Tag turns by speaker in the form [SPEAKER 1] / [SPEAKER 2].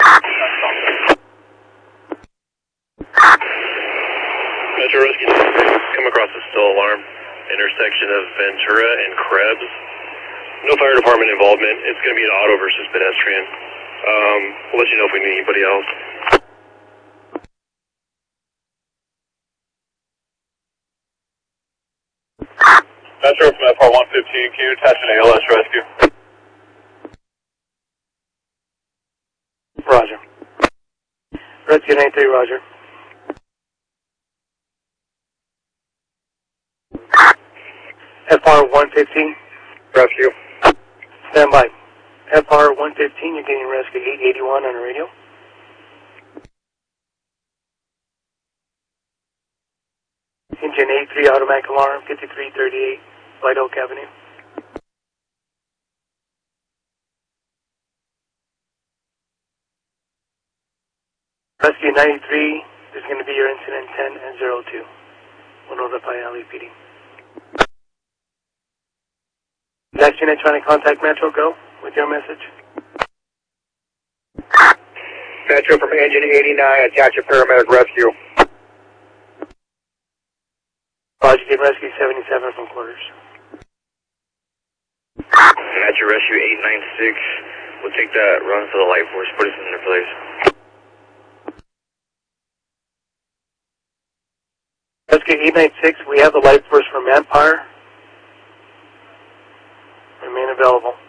[SPEAKER 1] Metro Rescue, come across a still alarm, intersection of Ventura and Krebs. No fire department involvement. It's going to be an auto versus pedestrian. We'll let you know if we need anybody else. Metro from FR 115, can you attach an ALS rescue?
[SPEAKER 2] Roger. Rescue 93, Roger. FR 115.
[SPEAKER 1] Rescue.
[SPEAKER 2] Stand by. FR 115, you're getting rescue 881 on the radio. Engine 83, automatic alarm, 5338, White Oak Avenue. Rescue 93, this is going to be your incident 10 and 02. We'll notify LAPD. Next unit trying to contact Metro, go with your message.
[SPEAKER 3] Metro from engine 89, attach a paramedic rescue.
[SPEAKER 2] Roger, get rescue 77 from quarters.
[SPEAKER 1] Metro Rescue 896, we'll take that run for the light force, put us in their place.
[SPEAKER 2] Rescue 896, we have the light force from Empire. Remain available.